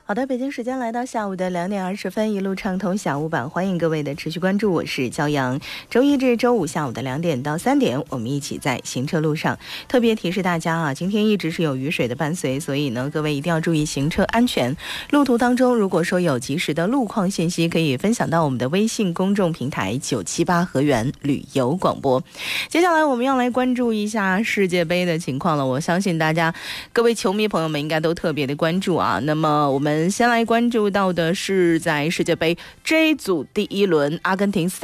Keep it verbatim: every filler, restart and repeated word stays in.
好的，北京时间来到下午的两点二十分，一路畅通小午版，欢迎各位的持续关注，我是骄阳。周一至周五下午的两点到三点，我们一起在行车路上。特别提示大家啊，今天一直是有雨水的伴随，所以呢，各位一定要注意行车安全。路途当中，如果说有及时的路况信息，可以分享到我们的微信公众平台九七八河源旅游广播。接下来我们要来关注一下世界杯的情况了，我相信大家各位球迷朋友们应该都特别的关注啊。那么我们先来关注到的是在世界杯 J 组第一轮，阿根廷